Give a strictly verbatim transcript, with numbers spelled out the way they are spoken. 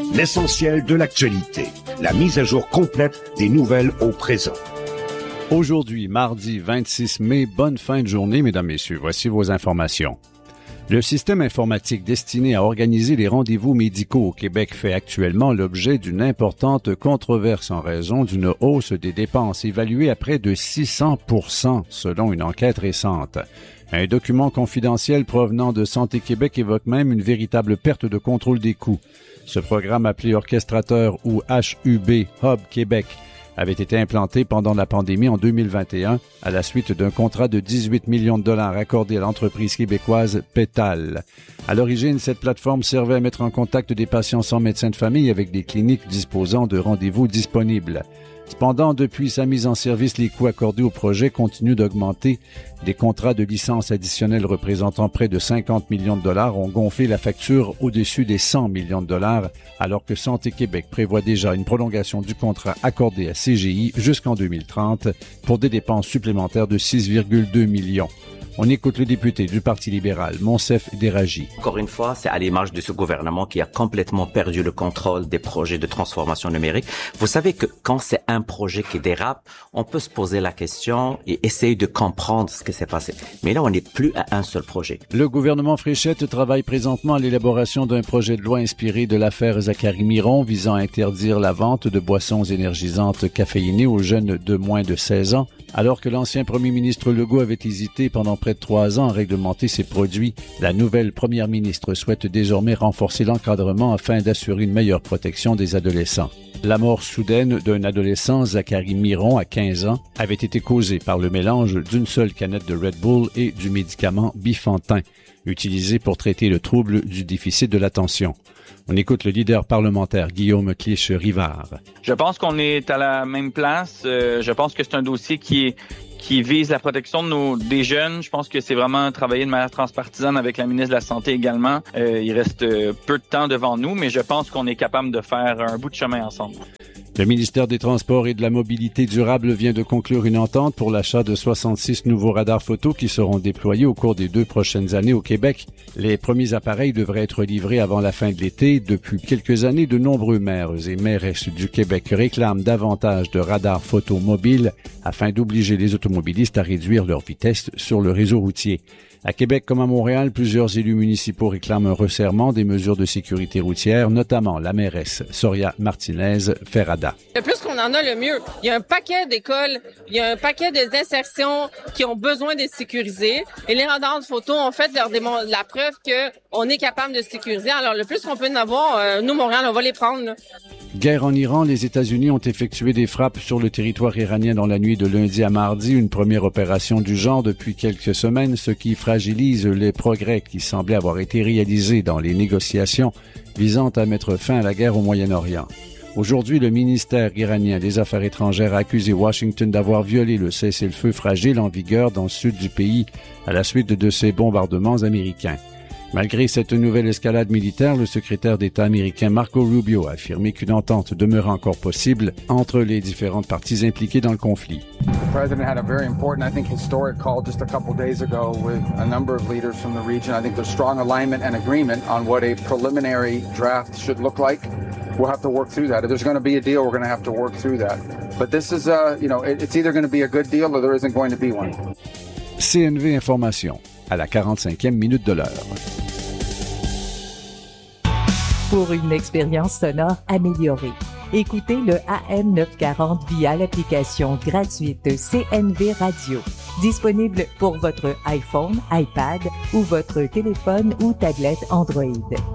L'essentiel de l'actualité. La mise à jour complète des nouvelles au présent. Aujourd'hui, mardi vingt-six mai, bonne fin de journée, mesdames, messieurs. Voici vos informations. Le système informatique destiné à organiser les rendez-vous médicaux au Québec fait actuellement l'objet d'une importante controverse en raison d'une hausse des dépenses évaluée à près de six cents pour cent selon une enquête récente. Un document confidentiel provenant de Santé Québec évoque même une véritable perte de contrôle des coûts. Ce programme appelé Orchestrateur ou H U B, Hub Québec, avait été implanté pendant la pandémie en deux mille vingt et un à la suite d'un contrat de dix-huit millions de dollars accordé à l'entreprise québécoise Pétal. À l'origine, cette plateforme servait à mettre en contact des patients sans médecin de famille avec des cliniques disposant de rendez-vous disponibles. Cependant, depuis sa mise en service, les coûts accordés au projet continuent d'augmenter. Des contrats de licence additionnels représentant près de cinquante millions de dollars ont gonflé la facture au-dessus des cent millions de dollars, alors que Santé Québec prévoit déjà une prolongation du contrat accordé à C G I jusqu'en deux mille trente pour des dépenses supplémentaires de six virgule deux millions. On écoute le député du Parti libéral, Monsef Déragi. Encore une fois, c'est à l'image de ce gouvernement qui a complètement perdu le contrôle des projets de transformation numérique. Vous savez que quand c'est un projet qui dérape, on peut se poser la question et essayer de comprendre ce qui s'est passé. Mais là, on n'est plus à un seul projet. Le gouvernement Fréchette travaille présentement à l'élaboration d'un projet de loi inspiré de l'affaire Zachary Miron visant à interdire la vente de boissons énergisantes caféinées aux jeunes de moins de seize ans. Alors que l'ancien premier ministre Legault avait hésité pendant près de trois ans à réglementer ces produits, la nouvelle première ministre souhaite désormais renforcer l'encadrement afin d'assurer une meilleure protection des adolescents. La mort soudaine d'un adolescent, Zachary Miron, à quinze ans, avait été causée par le mélange d'une seule canette de Red Bull et du médicament Bifantin, utilisé pour traiter le trouble du déficit de l'attention. On écoute le leader parlementaire Guillaume Clich-Rivard. Je pense qu'on est à la même place. Euh, je pense que c'est un dossier qui est qui vise la protection de nos des jeunes. Je pense que c'est vraiment travailler de manière transpartisane avec la ministre de la Santé également. Euh, il reste euh, peu de temps devant nous, mais je pense qu'on est capable de faire un bout de chemin ensemble. Le ministère des Transports et de la Mobilité durable vient de conclure une entente pour l'achat de soixante-six nouveaux radars photo qui seront déployés au cours des deux prochaines années au Québec. Les premiers appareils devraient être livrés avant la fin de l'été. Depuis quelques années, de nombreux maires et mairesses du Québec réclament davantage de radars photo mobiles afin d'obliger les automobilistes à réduire leur vitesse sur le réseau routier. À Québec comme à Montréal, plusieurs élus municipaux réclament un resserrement des mesures de sécurité routière, notamment la mairesse Soria Martinez-Ferrada. Le plus qu'on en a, le mieux. Il y a un paquet d'écoles, il y a un paquet d'insertions qui ont besoin d'être sécurisées. Et les radars de photo ont fait leur démon- la preuve qu'on est capable de sécuriser. Alors, le plus qu'on peut en avoir, euh, nous, Montréal, on va les prendre, là. Guerre en Iran, les États-Unis ont effectué des frappes sur le territoire iranien dans la nuit de lundi à mardi, une première opération du genre depuis quelques semaines, ce qui fragilise les progrès qui semblaient avoir été réalisés dans les négociations visant à mettre fin à la guerre au Moyen-Orient. Aujourd'hui, le ministère iranien des Affaires étrangères a accusé Washington d'avoir violé le cessez-le-feu fragile en vigueur dans le sud du pays à la suite de ces bombardements américains. Malgré cette nouvelle escalade militaire, le secrétaire d'État américain Marco Rubio a affirmé qu'une entente demeure encore possible entre les différentes parties impliquées dans le conflit. The president had a very important, I think, historic call just a couple days ago with a number of leaders from the region. I think there's strong alignment and agreement on what a preliminary draft should look like. We'll have to work through that. If there's going to be a deal, we're going to have to work through that. But this is, uh, you know, it's either going to be a good deal or there isn't going to be one. C N V Information, à la quarante-cinquième minute de l'heure. Pour une expérience sonore améliorée, écoutez le A M neuf cent quarante via l'application gratuite C N V Radio, disponible pour votre iPhone, iPad ou votre téléphone ou tablette Android.